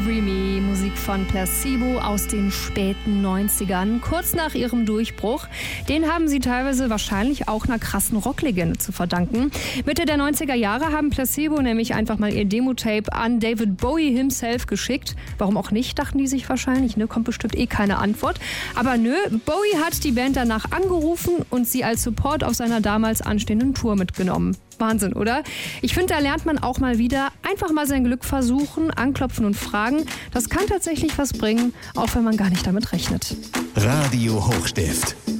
Every Me, Musik von Placebo aus den späten 90ern, kurz nach ihrem Durchbruch. Den haben sie teilweise wahrscheinlich auch einer krassen Rocklegende zu verdanken. Mitte der 90er Jahre haben Placebo nämlich einfach mal ihr Demo-Tape an David Bowie himself geschickt. Warum auch nicht, dachten die sich wahrscheinlich, ne? Kommt bestimmt keine Antwort. Aber nö, Bowie hat die Band danach angerufen und sie als Support auf seiner damals anstehenden Tour mitgenommen. Wahnsinn, oder? Ich finde, da lernt man auch mal wieder, einfach mal sein Glück versuchen, anklopfen und fragen. Das kann tatsächlich was bringen, auch wenn man gar nicht damit rechnet. Radio Hochstift.